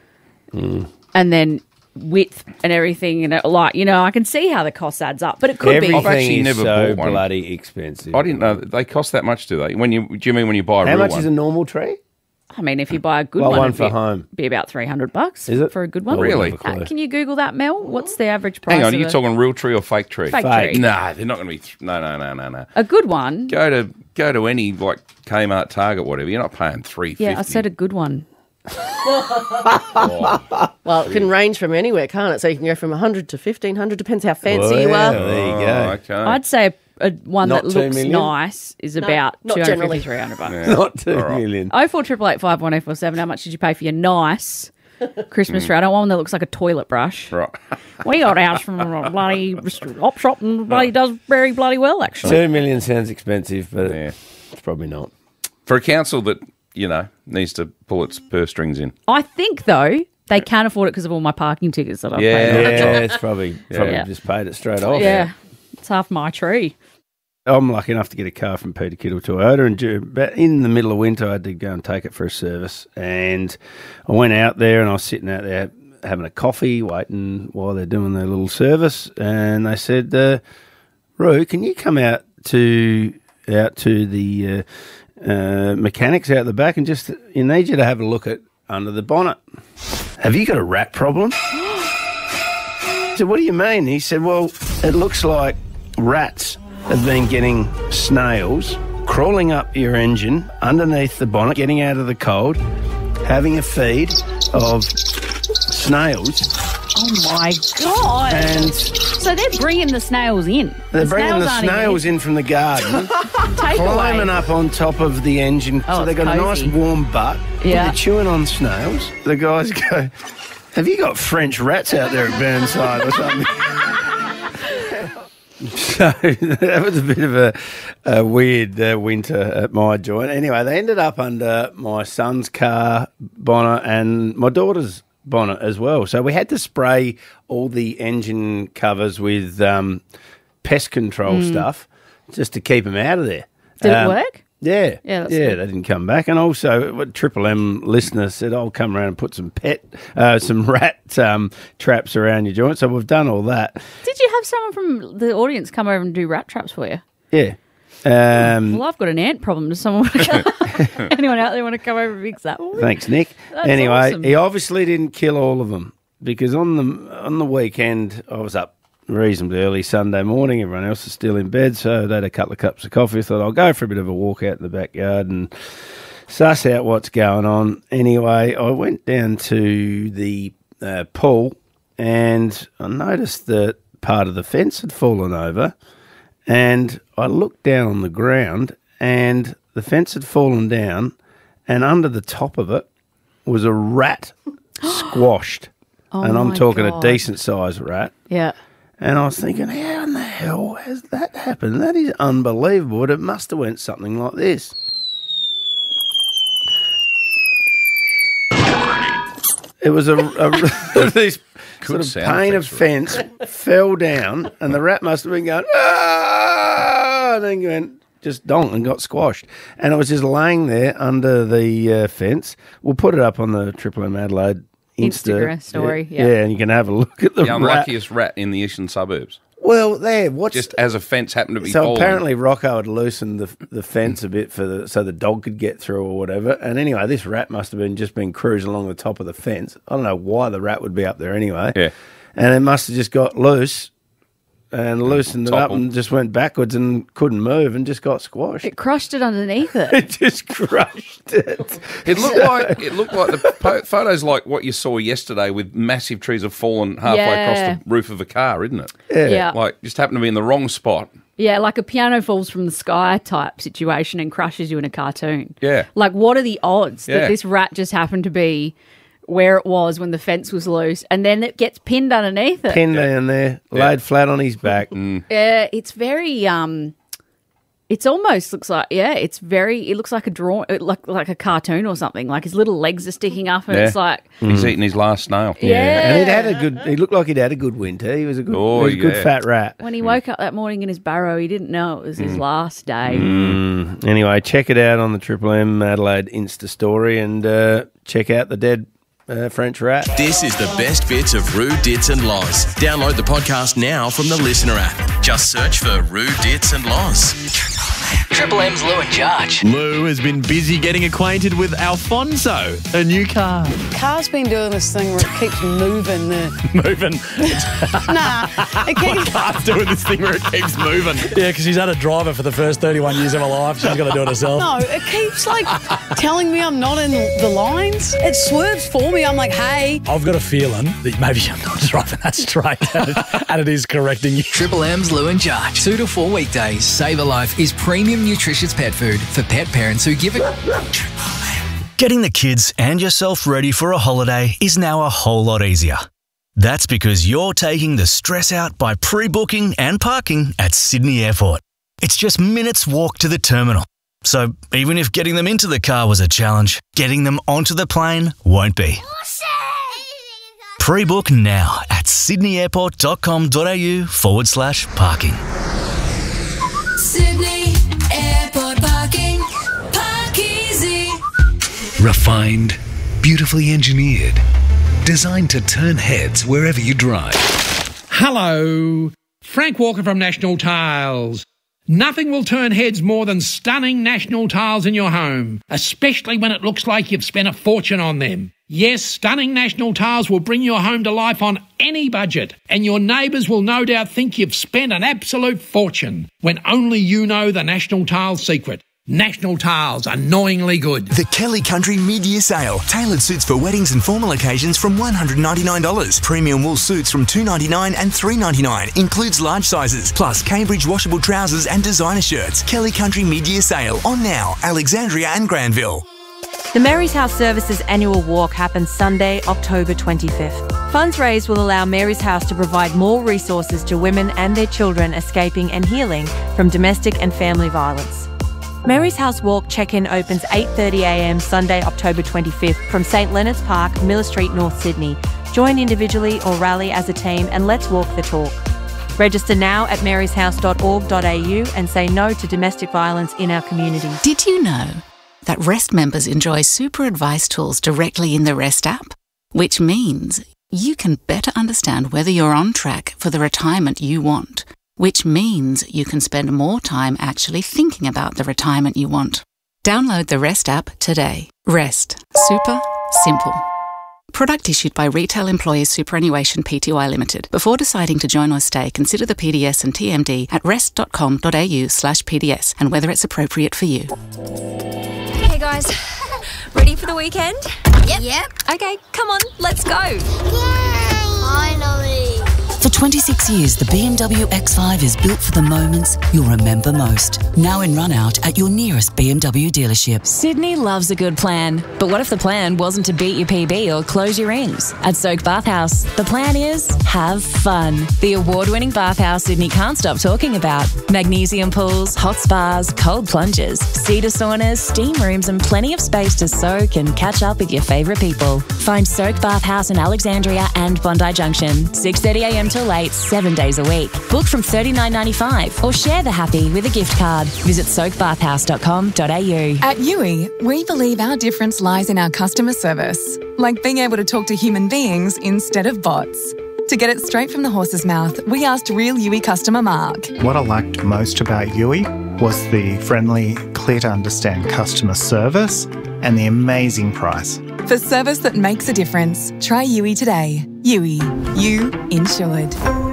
Mm. And then width and everything, and it, like, you know, I can see how the cost adds up, but it could Everything be. actually is never so bought one. bloody expensive. I didn't know that they cost that much, do they? When you do you mean when you buy a How real much one? is a normal tree? I mean, if you buy a good Well, one, one it'd for be, home. be about three hundred bucks Is it? for a good one. I wouldn't Really? have a clue. Uh, can you Google that, Mel? What's the average price? Hang on, are of you a, talking real tree or fake tree? Fake Fake. tree. Nah, they're not going to be. Th- no, no, no, no, no. A good one. Go to go to any like Kmart, Target, whatever. You're not paying three fifty. Yeah, I said a good one. Well, it can range from anywhere, can't it? So you can go from one hundred to fifteen hundred, depends how fancy Well, you yeah, are. there you Oh, go. okay. I'd say a, a one Not that two looks million? nice is No, about not two hundred fifty, generally. three hundred bucks. Yeah. Not two All right. million. Oh four triple eight five one eight four seven. How much did you pay for your nice Christmas tree? I don't want one that looks like a toilet brush. Right. We got ours from a bloody op shop and bloody does very bloody well actually. Two million sounds expensive, but Yeah. it's probably not. For a council that, you know, needs to pull its purse strings in. I think though they can't afford it because of all my parking tickets that I've Yeah. paid. Yeah, it's probably probably Yeah. just paid it straight off. Yeah, it's half my tree. I'm lucky enough to get a car from Peter Kittle Toyota, and dur- but in the middle of winter, I did go and take it for a service. And I went out there, and I was sitting out there having a coffee, waiting while they're doing their little service. And they said, uh, "Roo, can you come out to out to the uh, uh, mechanics out the back and just you need you to have a look at under the bonnet? Have you got a rat problem?" I said, "What do you mean?" He said, "Well, it looks like rats have been getting snails, crawling up your engine, underneath the bonnet, getting out of the cold, having a feed of snails, Oh my god! and So they're bringing the snails in. they're bringing snails the aren't even snails in from the garden, climbing Takeaway. up on top of the engine. Oh, so they've it's got cosy. a nice warm butt. Yeah. They're chewing on snails. The guys go, "Have you got French rats out there at Burnside or something?" So that was a bit of a, a weird uh, winter at my joint. Anyway, they ended up under my son's car bonnet and my daughter's bonnet as well. So we had to spray all the engine covers with um, pest control Mm. stuff just to keep them out of there. Did Um, it work? Yeah, Yeah, that's yeah, good. they didn't come back. And also, what Triple M listener said, "I'll come around and put some pet, uh, some rat um, traps around your joint." So we've done all that. Did you have someone from the audience come over and do rat traps for you? Yeah. Um, Well, I've got an ant problem. Does someone want to come? Anyone out there want to come over and fix that? Ooh, Thanks, Nick. that's Anyway, awesome. he obviously didn't kill all of them because on the on the weekend I was up reasonably early Sunday morning. Everyone else is still in bed, so they had a couple of cups of coffee. I thought I'll go for a bit of a walk out in the backyard and suss out what's going on. Anyway, I went down to the uh, pool and I noticed that part of the fence had fallen over, and I looked down on the ground and the fence had fallen down, and under the top of it was a rat squashed. Oh and I'm my talking God. a decent sized rat. Yeah. And I was thinking, how in the hell has that happened? That is unbelievable. But it must have went something like this. It was a, a this sort of sound pane of effects, fence fell down, and the rat must have been going, ah, and then went just donk and got squashed. And it was just laying there under the uh, fence. We'll put it up on the Triple M Adelaide Insta Instagram story, Yeah, yeah. yeah, and you can have a look at the, The rat. unluckiest rat in the eastern suburbs. Well, there, what's Just as a fence happened to be so falling. apparently Rocco had loosened the the fence a bit for the so the dog could get through or whatever. And anyway, this rat must have been just been cruising along the top of the fence. I don't know why the rat would be up there anyway. Yeah. And it must have just got loose and loosened it up Toppled. and just went backwards and couldn't move and just got squashed. It crushed it underneath it. It just crushed it. It looked like it looked like the po- photos like what you saw yesterday with massive trees have fallen halfway Yeah. across the roof of a car, isn't it? Yeah. Yeah. Like just happened to be in the wrong spot. Yeah, like a piano falls from the sky type situation and crushes you in a cartoon. Yeah. Like, what are the odds Yeah. that this rat just happened to be where it was when the fence was loose, and then it gets pinned underneath it? Pinned down there, laid flat on his back. Yeah, it's very. Um, it's almost looks like yeah, it's very. It looks like a draw, it like like a cartoon or something. Like his little legs are sticking up, and Yeah. it's like He's eating his last snail. Yeah. And he'd had a good. He looked like he'd had a good winter. He was a good. Oh, he was a good yeah. fat rat. when he woke up that morning in his barrow, he didn't know it was his Mm. last day. Mm. Anyway, check it out on the Triple M Adelaide Insta story and uh, check out the dead uh, French rat. This is the best bits of Roo, Dits and Loz. Download the podcast now from the Listener app. Just search for Roo, Dits and Loz. Triple M's Lou and Jarge. Lou has been busy getting acquainted with Alfonso, a new car. Car's been doing this thing where it keeps moving. The... Moving. nah, it keeps... Car's doing this thing where it keeps moving. Yeah, because she's had a driver for the first thirty-one years of her life. She's got to do it herself. No, it keeps like telling me I'm not in the lines. It swerves for me. I'm like, hey. I've got a feeling that maybe I'm not driving that straight and it, and it is correcting you. Triple M's Lou and Jarge. Two to four weekdays. Save a Life is premium nutritious pet food for pet parents who give it. Getting the kids and yourself ready for a holiday is now a whole lot easier. That's because you're taking the stress out by pre-booking and parking at Sydney Airport. It's just minutes walk to the terminal. So even if getting them into the car was a challenge, getting them onto the plane won't be. Pre-book now at sydneyairport.com.au forward slash parking. Sydney Airport parking. Park easy. Refined, beautifully engineered, designed to turn heads wherever you drive. Hello, Frank Walker from National Tiles. Nothing will turn heads more than stunning National Tiles in your home, especially when it looks like you've spent a fortune on them. Yes, stunning National Tiles will bring your home to life on any budget, and your neighbours will no doubt think you've spent an absolute fortune, when only you know the National Tiles secret. National Tiles, annoyingly good. The Kelly Country Mid-Year Sale. Tailored suits for weddings and formal occasions from one hundred ninety-nine dollars. Premium wool suits from two ninety-nine and three ninety-nine. Includes large sizes, plus Cambridge washable trousers and designer shirts. Kelly Country Mid-Year Sale. On now, Alexandria and Granville. The Mary's House Services annual walk happens Sunday, October twenty-fifth. Funds raised will allow Mary's House to provide more resources to women and their children escaping and healing from domestic and family violence. Mary's House Walk check-in opens eight thirty a m Sunday, October twenty-fifth from St Leonard's Park, Miller Street, North Sydney. Join individually or rally as a team and let's walk the talk. Register now at marys house dot org dot a u and say no to domestic violence in our community. Did you know that REST members enjoy super advice tools directly in the REST app? Which means you can better understand whether you're on track for the retirement you want. Which means you can spend more time actually thinking about the retirement you want. Download the Rest app today. Rest. Super simple. Product issued by Retail Employers Superannuation Pty Limited. Before deciding to join or stay, consider the P D S and T M D at rest.com.au slash PDS and whether it's appropriate for you. Hey guys, ready for the weekend? Yep. Yep. Okay, come on, let's go. Yay! Finally. For twenty-six years, the B M W X five is built for the moments you'll remember most. Now in run-out at your nearest B M W dealership. Sydney loves a good plan. But what if the plan wasn't to beat your P B or close your rings? At Soak Bathhouse, the plan is have fun. The award-winning bathhouse Sydney can't stop talking about. Magnesium pools, hot spas, cold plunges, cedar saunas, steam rooms and plenty of space to soak and catch up with your favourite people. Find Soak Bathhouse in Alexandria and Bondi Junction. six thirty a m till late, seven days a week. Book from thirty-nine ninety-five or share the happy with a gift card. Visit soak bathhouse dot com dot a u. At Yui, we believe our difference lies in our customer service, like being able to talk to human beings instead of bots. To get it straight from the horse's mouth, we asked real Yui customer Mark. What I liked most about Yui was the friendly, clear to understand customer service and the amazing price. For service that makes a difference, try Yui today. Yui. You insured.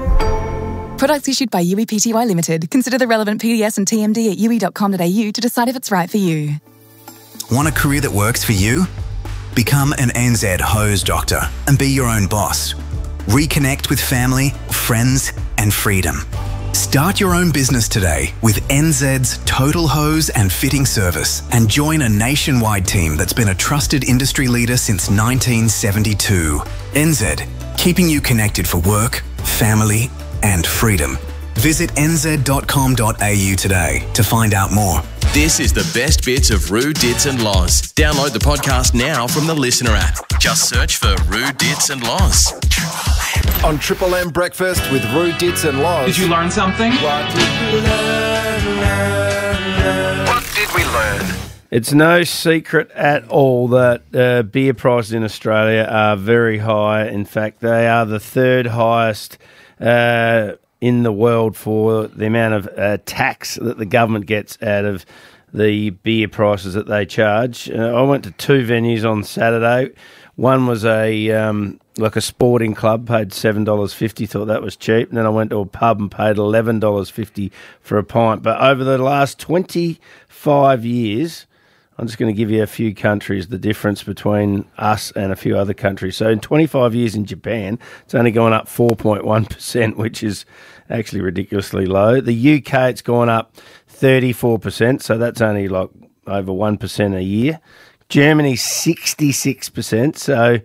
Products issued by Yui Pty Limited. Consider the relevant P D S and T M D at yui dot com dot a u to decide if it's right for you. Want a career that works for you? Become an N Z hose doctor and be your own boss. Reconnect with family, friends, and freedom. Start your own business today with N Z's Total Hose and Fitting Service and join a nationwide team that's been a trusted industry leader since nineteen seventy-two. N Z, keeping you connected for work, family, and freedom. Visit n z dot com dot a u today to find out more. This is the best bits of Roo, Dits and Loz. Download the podcast now from the Listener app. Just search for Roo, Dits and Loz. On Triple M Breakfast with Roo, Dits and Loz. Did you learn something? What did we learn? learn, learn? What did we learn? It's no secret at all that uh, beer prices in Australia are very high. In fact, they are the third highest uh, in the world for the amount of uh, tax that the government gets out of the beer prices that they charge. Uh, I went to two venues on Saturday. One was a um, like a sporting club, paid seven dollars fifty, thought that was cheap. And then I went to a pub and paid eleven dollars fifty for a pint. But over the last twenty-five years, I'm just going to give you a few countries, the difference between us and a few other countries. So in twenty-five years in Japan, it's only gone up four point one percent, which is actually ridiculously low. The U K, it's gone up thirty-four percent, so that's only like over one percent a year. Germany, sixty-six percent, so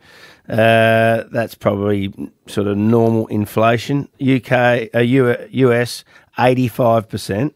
uh, that's probably sort of normal inflation. U K, uh, U S, eighty-five percent.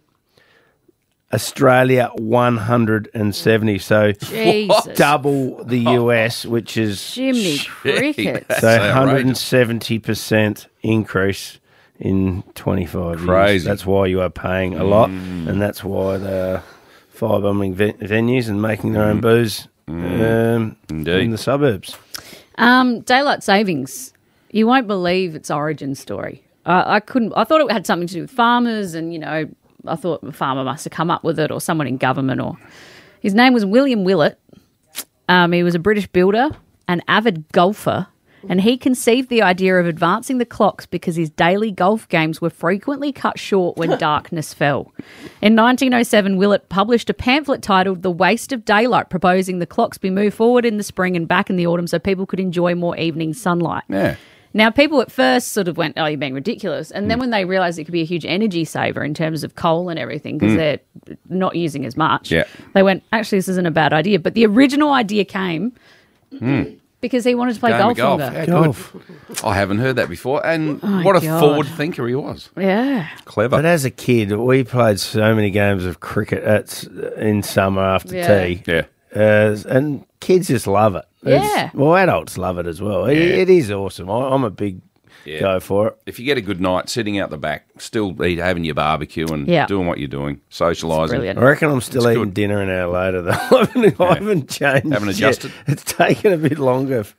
Australia, one hundred seventy, so Jesus. double the U S, which is Jimmy Cricket. so one hundred seventy percent increase in twenty-five Crazy. years. That's why you are paying a lot, Mm. and that's why they're firebombing ve- venues and making their own Mm. booze Mm. um, Indeed. in the suburbs. Um, daylight savings. You won't believe its origin story. Uh, I couldn't. I thought it had something to do with farmers, and you know, I thought a farmer must have come up with it, or someone in government. Or his name was William Willett. Um, he was a British builder, an avid golfer, and he conceived the idea of advancing the clocks because his daily golf games were frequently cut short when darkness fell. In nineteen oh seven, Willett published a pamphlet titled The Waste of Daylight, proposing the clocks be moved forward in the spring and back in the autumn so people could enjoy more evening sunlight. Yeah. Now, people at first sort of went, oh, you're being ridiculous. And then when they realised it could be a huge energy saver in terms of coal and everything because Mm. they're not using as much, Yeah. they went, actually, this isn't a bad idea. But the original idea came Mm. because he wanted to play Game golf, of golf. longer. Yeah, golf. I haven't heard that before. And Oh, what a God. forward thinker he was. Yeah. Clever. But as a kid, we played so many games of cricket at, in summer after Yeah. tea. Yeah. Uh, and kids just love it. It's- Yeah. Well, adults love it as well. It, Yeah. it is awesome. I, I'm a big Yeah. go for it. If you get a good night sitting out the back, still eat, having your barbecue and Yeah. doing what you're doing, socialising. I reckon I'm still It's eating good. dinner an hour later, though. I haven't, I haven't changed. Haven't adjusted? yet. It's taken a bit longer f-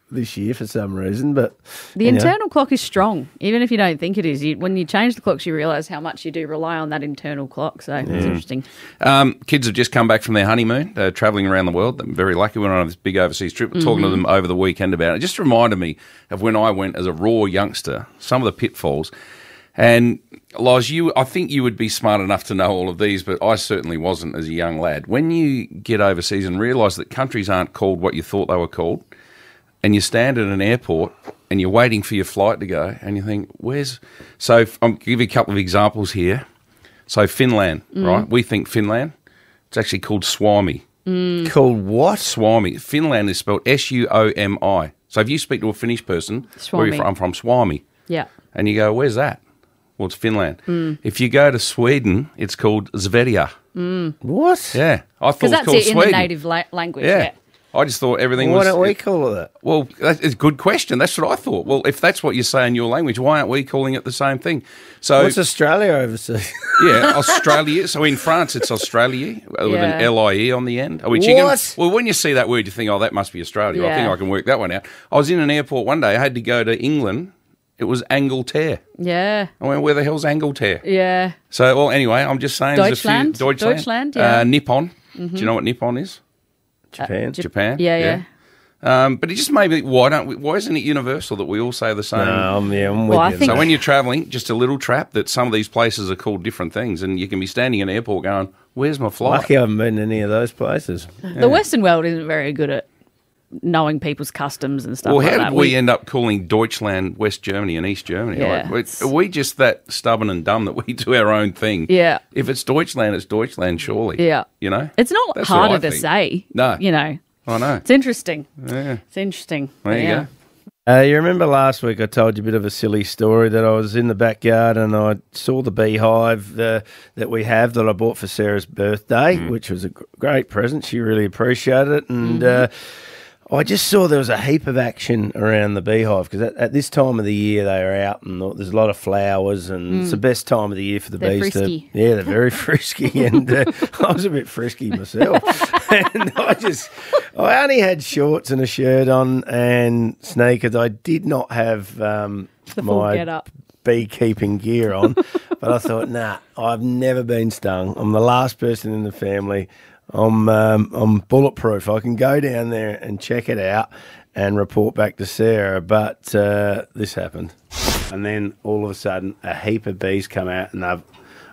this year for some reason. But The you know. internal clock is strong, even if you don't think it is. You, when you change the clocks, you realise how much you do rely on that internal clock. So it's interesting. Um, kids have just come back from their honeymoon, uh, travelling around the world. They're very lucky. We went on this big overseas trip. We're talking to Mhm. them over the weekend about it. It just reminded me of when I went as a raw youngster, some of the pitfalls. And, Loz, you, I think you would be smart enough to know all of these, but I certainly wasn't as a young lad. When you get overseas and realise that countries aren't called what you thought they were called, and you stand at an airport and you're waiting for your flight to go, and you think, where's... So I'll give you a couple of examples here. So Finland, Mm. right? We think Finland. It's actually called Suomi. Mm. Called what? Suomi. Finland is spelled S U O M I. So if you speak to a Finnish person, where are you Suomi. from? I'm from Suomi. Yeah. And you go, where's that? Well, it's Finland. Mm. If you go to Sweden, it's called Sverige. Mm. What? Yeah. I thought Because it was that's called it in Sweden. the native la- language. Yeah. Yeah. I just thought everything Why was... don't we call it that? Well, that's a good question. That's what I thought. Well, if that's what you say in your language, why aren't we calling it the same thing? So, What's Australia overseas? yeah, Australia. So in France, it's Australia with Yeah. an L I E on the end. Which you What? Can, well, when you see that word, you think, oh, that must be Australia. I think Yeah. I can work that one out. I was in an airport one day. I had to go to England. It was Angleterre. Yeah. I went, where the hell's Angleterre? Yeah. So, well, anyway, I'm just saying... there's a few- Deutschland? Deutschland. Deutschland, yeah. Uh, Nippon. Mhm. Do you know what Nippon is? Japan. Jap- Japan. Yeah, yeah. Um, but it just made me, why don't we, why isn't it universal that we all say the same? No, I'm- yeah, I'm with Well, I you. think- So when you're travelling, just a little trap that some of these places are called different things, and you can be standing in an airport going, where's my flight? Lucky I haven't been to any of those places. The Western world isn't very good at knowing people's customs and stuff Well, like how that. did we end up calling Deutschland West Germany and East Germany? Yeah. Like, we- are we just that stubborn and dumb that we do our own thing? Yeah. If it's Deutschland, it's Deutschland, surely. Yeah. You know? It's not That's what I harder to think. say. No. You know. I know. It's interesting. Yeah. It's interesting. There you yeah. go. Uh, you remember last week I told you a bit of a silly story that I was in the backyard and I saw the beehive uh, that we have that I bought for Sarah's birthday, Mm. which was a gr- great present. She really appreciated it. And Mm-hmm. uh, I just saw there was a heap of action around the beehive because at, at this time of the year they are out and there's a lot of flowers and it's Mm. the best time of the year for the They're bees frisky. to... Yeah, they're very frisky and uh, I was a bit frisky myself. and I just... I only had shorts and a shirt on and sneakers. I did not have um, The full my get-up. beekeeping gear on. But I thought, nah, I've never been stung. I'm the last person in the family. I'm um, I'm bulletproof. I can go down there and check it out and report back to Sarah. But uh, this happened. And then all of a sudden, a heap of bees come out and they've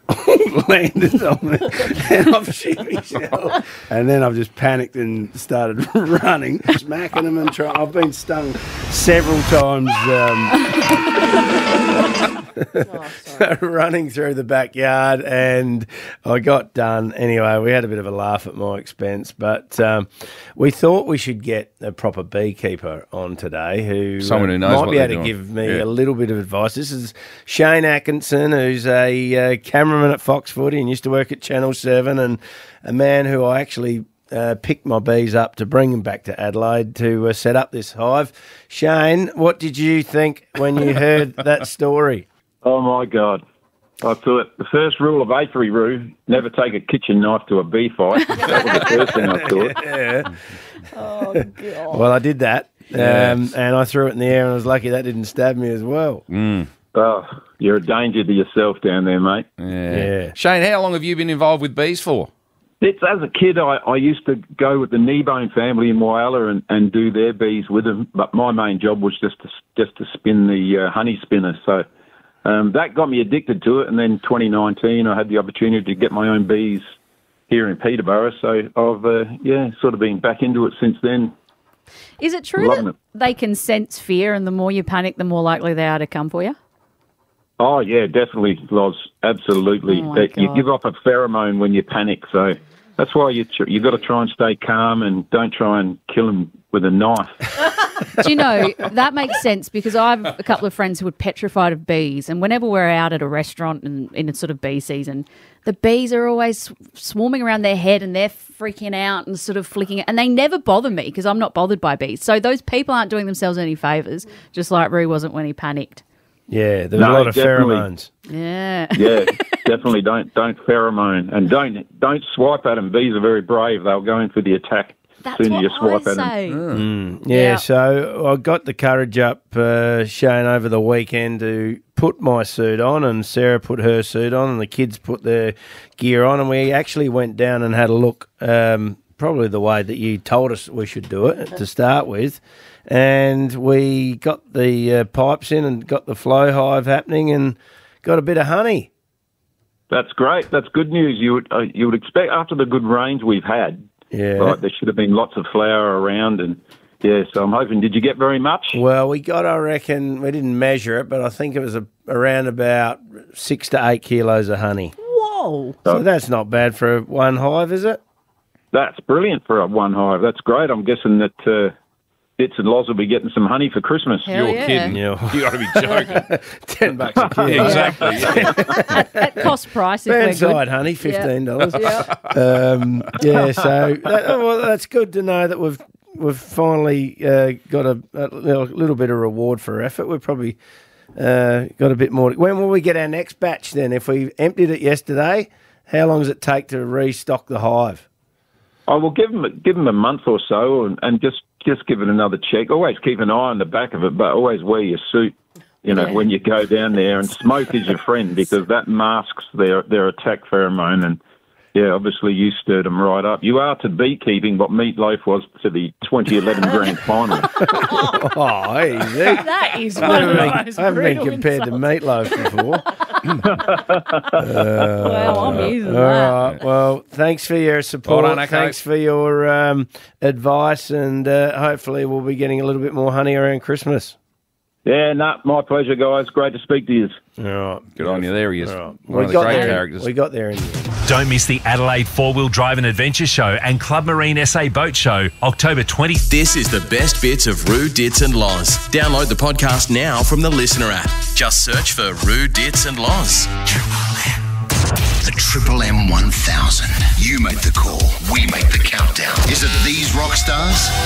landed on me. And I've shit myself. And then I've just panicked and started running, smacking them and trying. I've been stung several times. Um, running through the backyard and I got done. Anyway, we had a bit of a laugh at my expense, but um, we thought we should get a proper beekeeper on today who, Someone who uh, knows might what be they're able to doing. give me Yeah. a little bit of advice. This is Shane Atkinson, who's a uh, cameraman at Fox Footy and used to work at Channel seven, and a man who I actually uh, picked my bees up to bring them back to Adelaide to uh, set up this hive. Shane, what did you think when you heard that story? Oh, my God. I thought the first rule of apiary, Roo, never take a kitchen knife to a bee fight. That was the first thing I thought. Yeah. Oh, God. Well, I did that, Yeah. um, and I threw it in the air, and I was lucky that didn't stab me as well. Oh, you're a danger to yourself down there, mate. Yeah. Yeah. Shane, how long have you been involved with bees for? It's, as a kid, I, I used to go with the Kneebone family in Whyalla and, and do their bees with them, but my main job was just to, just to spin the uh, honey spinner, so... Um, that got me addicted to it, and then twenty nineteen I had the opportunity to get my own bees here in Peterborough, so I've, uh, yeah, sort of been back into it since then. Is it true Loving that it. they can sense fear and the more you panic, the more likely they are to come for you? Oh, yeah, definitely, Loz, absolutely. Oh, my Uh, you God. give off a pheromone when you panic, so that's why you tr- you got to try and stay calm and don't try and kill them with a knife. Do you know, that makes sense because I have a couple of friends who are petrified of bees, and whenever we're out at a restaurant and in a sort of bee season, the bees are always swarming around their head and they're freaking out and sort of flicking it, and they never bother me because I'm not bothered by bees. So those people aren't doing themselves any favours, just like Roo wasn't when he panicked. Yeah, there's No, a lot of definitely. pheromones. Yeah. Yeah, definitely don't don't pheromone and don't don't swipe at them. Bees are very brave; they'll go in for the attack. That's sooner what you swipe I at them. say. Mm, yeah, Yeah. so I got the courage up, uh, Shane, over the weekend to put my suit on, and Sarah put her suit on, and the kids put their gear on, and we actually went down and had a look, um, probably the way that you told us we should do it to start with, and we got the uh, pipes in and got the flow hive happening and got a bit of honey. That's great. That's good news. You would uh, you would expect after the good rains we've had, Yeah. right, there should have been lots of flour around, and yeah. So I'm hoping. Did you get very much? Well, we got, I reckon, we didn't measure it, but I think it was a, around about six to eight kilos of honey. Whoa. So that's not bad for one hive, is it? That's brilliant for a one hive. That's great. I'm guessing that uh, Bits and Loz will be getting some honey for Christmas. Hell You're yeah. kidding. Yeah. You got to be joking. Ten bucks a kilo. Yeah, exactly. at, at cost price, if we're Fanside good. honey, fifteen dollars. Yeah. um, yeah, so that, oh, well, that's good to know that we've we've finally uh, got a, a little, little bit of reward for effort. We've probably uh, got a bit more. When will we get our next batch then? If we emptied it yesterday, how long does it take to restock the hive? I will give them give them a month or so, and, and just just give it another check. Always keep an eye on the back of it, but always wear your suit. You know, Yeah. when you go down there, and smoke is your friend because that masks their their attack pheromone. And yeah, obviously you stirred them right up. You are to beekeeping what Meatloaf was to the twenty eleven grand final. Oh, easy. That is I one haven't of been, those I haven't been brutal compared insults. to Meatloaf before. Well, I'm using All that. right. Well, thanks for your support. Well done, Echo. Thanks for your um, advice, and uh, hopefully we'll be getting a little bit more honey around Christmas. Yeah, no, my pleasure, guys. Great to speak to you. All right. Good on you. There he is. All right. One We of the got great there. characters. We got there in the end. Don't miss the Adelaide Four-Wheel Drive and Adventure Show and Club Marine S A Boat Show, October twentieth. This is the best bits of Roo, Dits and Loz. Download the podcast now from the Listener app. Just search for Roo, Dits and Loz. The Triple M one thousand. You make the call. We make the countdown. Is it these rock stars?